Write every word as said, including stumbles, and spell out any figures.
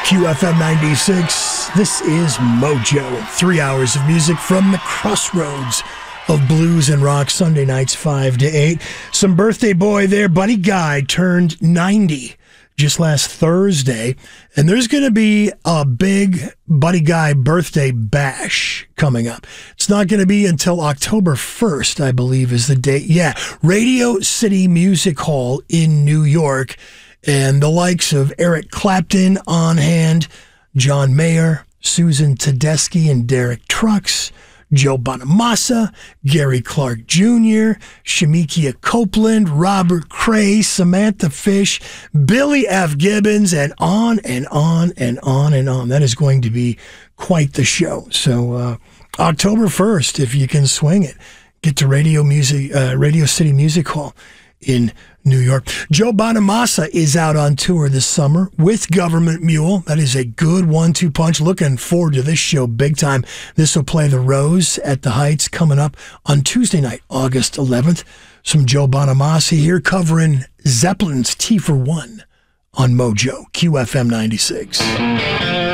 Q F M ninety-six. This is Mojo. Three hours of music from the crossroads of blues and rock, Sunday nights five to eight. Some birthday boy there, Buddy Guy, turned ninety just last Thursday. And there's going to be a big Buddy Guy birthday bash coming up. It's not going to be until October first, I believe is the date. Yeah, Radio City Music Hall in New York. And the likes of Eric Clapton on hand, John Mayer, Susan Tedeschi and Derek Trucks, Joe Bonamassa, Gary Clark Junior, Shamikia Copeland, Robert Cray, Samantha Fish, Billy F. Gibbons, and on and on and on and on. That is going to be quite the show. So uh, October first, if you can swing it, get to Radio Music, uh, Radio City Music Hall in New York. Joe Bonamassa is out on tour this summer with Government Mule. That is a good one two punch. Looking forward to this show big time. This will play the Rose at the Heights coming up on Tuesday night, August eleventh. Some Joe Bonamassa here covering Zeppelin's T for One on Mojo, Q F M ninety-six.